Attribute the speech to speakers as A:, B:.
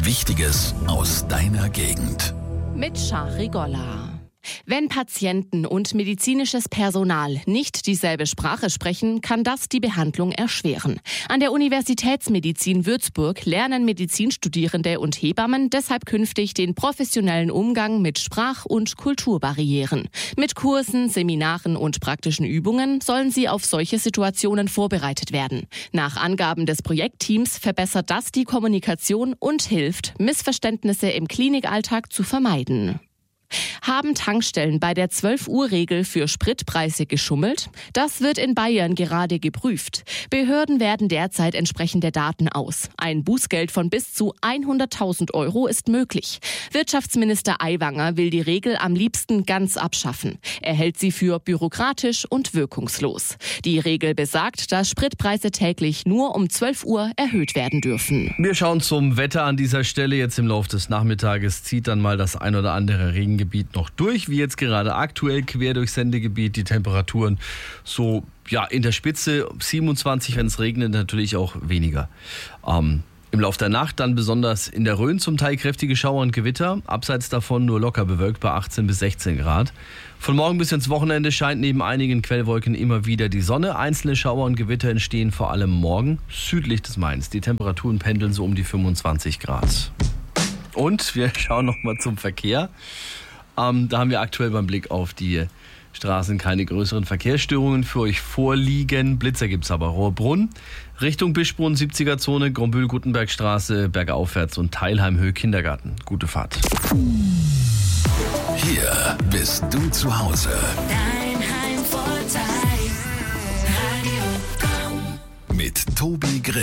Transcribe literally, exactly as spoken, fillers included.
A: Wichtiges aus deiner Gegend.
B: Mit Shahri Golla. Wenn Patienten und medizinisches Personal nicht dieselbe Sprache sprechen, kann das die Behandlung erschweren. An der Universitätsmedizin Würzburg lernen Medizinstudierende und Hebammen deshalb künftig den professionellen Umgang mit Sprach- und Kulturbarrieren. Mit Kursen, Seminaren und praktischen Übungen sollen sie auf solche Situationen vorbereitet werden. Nach Angaben des Projektteams verbessert das die Kommunikation und hilft, Missverständnisse im Klinikalltag zu vermeiden. Haben Tankstellen bei der zwölf-Uhr-Regel für Spritpreise geschummelt? Das wird in Bayern gerade geprüft. Behörden werten derzeit entsprechende Daten aus. Ein Bußgeld von bis zu hunderttausend Euro ist möglich. Wirtschaftsminister Aiwanger will die Regel am liebsten ganz abschaffen. Er hält sie für bürokratisch und wirkungslos. Die Regel besagt, dass Spritpreise täglich nur um zwölf Uhr erhöht werden dürfen.
C: Wir schauen zum Wetter an dieser Stelle. Jetzt im Laufe des Nachmittages zieht dann mal das ein oder andere Regengebiet noch durch, wie jetzt gerade aktuell quer durchs Sendegebiet. Die Temperaturen so ja in der Spitze siebenundzwanzig, wenn es regnet, natürlich auch weniger. Ähm, Im Laufe der Nacht dann besonders in der Rhön zum Teil kräftige Schauer und Gewitter. Abseits davon nur locker bewölkt bei achtzehn bis sechzehn Grad. Von morgen bis ins Wochenende scheint neben einigen Quellwolken immer wieder die Sonne. Einzelne Schauer und Gewitter entstehen vor allem morgen südlich des Mains. Die Temperaturen pendeln so um die fünfundzwanzig Grad. Und wir schauen nochmal zum Verkehr. Ähm, da haben wir aktuell beim Blick auf die Straßen keine größeren Verkehrsstörungen für euch vorliegen. Blitzer gibt's aber. Rohrbrunn, Richtung Bischbrunn, siebziger-Zone, Grombühl-Gutenbergstraße, Bergaufwärts und Teilheim-Höhe Kindergarten. Gute Fahrt.
A: Hier bist du zu Hause.
D: Dein Heim Vorteil. Radio Komm.
A: Mit Tobi Grimm.